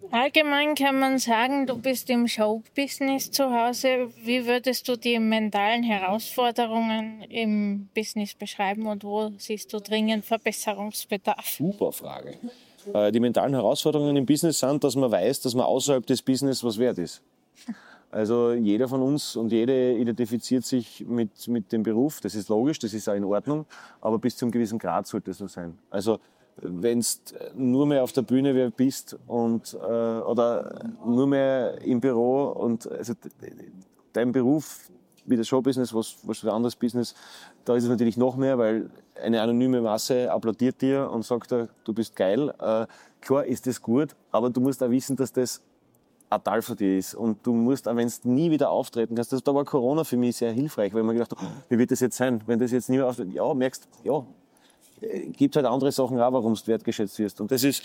Allgemein kann man sagen, du bist im Showbusiness zu Hause. Wie würdest du die mentalen Herausforderungen im Business beschreiben und wo siehst du dringend Verbesserungsbedarf? Super Frage. Die mentalen Herausforderungen im Business sind, dass man weiß, dass man außerhalb des Business was wert ist. Also jeder von uns und jede identifiziert sich mit dem Beruf. Das ist logisch, das ist auch in Ordnung, aber bis zu einem gewissen Grad sollte es so sein. Also wenn du nur mehr auf der Bühne bist oder nur mehr im Büro und also dein Beruf wie das Showbusiness, was ein anderes Business, da ist es natürlich noch mehr, weil eine anonyme Masse applaudiert dir und sagt dir, du bist geil. Klar ist das gut, aber du musst auch wissen, dass das ein Tal für dich ist. Und du musst, auch wenn du nie wieder auftreten kannst, da war Corona für mich sehr hilfreich, weil man gedacht hat, wie wird das jetzt sein, wenn das jetzt nie mehr auftritt? Ja, merkst, ja, gibt halt andere Sachen auch, warum du wertgeschätzt wirst. Und das ist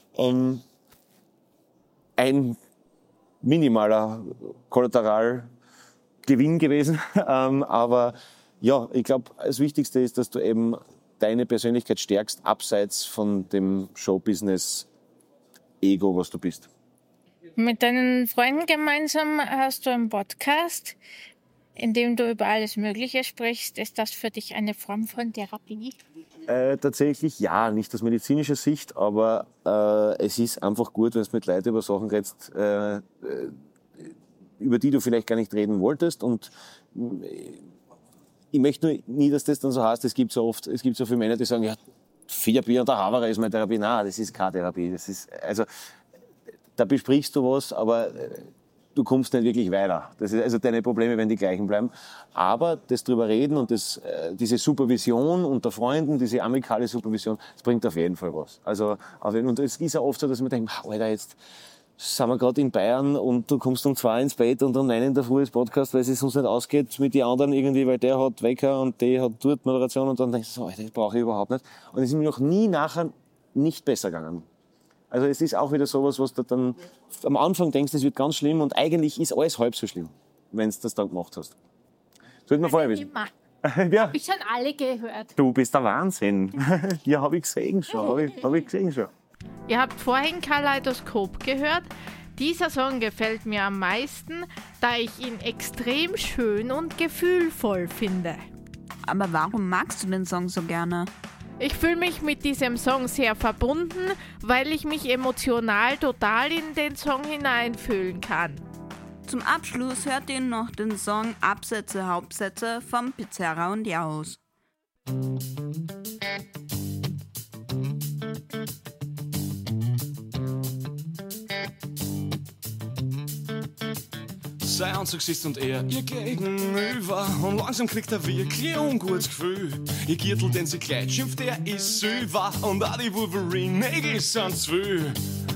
ein minimaler Kollateralgewinn gewesen. Aber ja, ich glaube, das Wichtigste ist, dass du eben deine Persönlichkeit stärkst, abseits von dem Showbusiness-Ego, was du bist. Mit deinen Freunden gemeinsam hast du einen Podcast, in dem du über alles Mögliche sprichst. Ist das für dich eine Form von Therapie? Tatsächlich ja, nicht aus medizinischer Sicht, aber es ist einfach gut, wenn du mit Leuten über Sachen redest, über die du vielleicht gar nicht reden wolltest. Und ich möchte nur nie, dass das dann so heißt, es gibt so viele Männer, die sagen, ja, 4 Bier und der Haberer ist meine Therapie. Nein, das ist keine Therapie. Das ist, also, da besprichst du was, aber du kommst nicht wirklich weiter. Das ist, also deine Probleme werden die gleichen bleiben. Aber das drüber reden und diese Supervision unter Freunden, diese amikale Supervision, das bringt auf jeden Fall was. Also, und es ist ja oft so, dass man denkt, Alter, jetzt sind wir gerade in Bayern und du kommst um 2 ins Bett und um 9 in der Früh ist Podcast, weil es uns nicht ausgeht mit den anderen irgendwie, weil der hat Wecker und der hat dort Moderation und dann denkst du so, Alter, das brauche ich überhaupt nicht. Und es ist mir noch nie nachher nicht besser gegangen. Also es ist auch wieder sowas, was du dann am Anfang denkst, es wird ganz schlimm und eigentlich ist alles halb so schlimm, wenn du das dann gemacht hast. Sollte man vorher wissen. Ja. Hab ich schon alle gehört. Du bist der Wahnsinn. Ja, habe ich gesehen schon. Ihr habt vorhin Kaleidoskop gehört. Dieser Song gefällt mir am meisten, da ich ihn extrem schön und gefühlvoll finde. Aber warum magst du den Song so gerne? Ich fühle mich mit diesem Song sehr verbunden, weil ich mich emotional total in den Song hineinfühlen kann. Zum Abschluss hört ihr noch den Song Absätze, Hauptsätze von Pizarra und Jaus. Sein Anzug sitzt und er ihr gegenüber und langsam kriegt er wirklich ein ungutes Gefühl. Ihr Gürtel, den sie gleich schimpft, der ist Silber und auch die Wolverine-Nägel sind zu viel.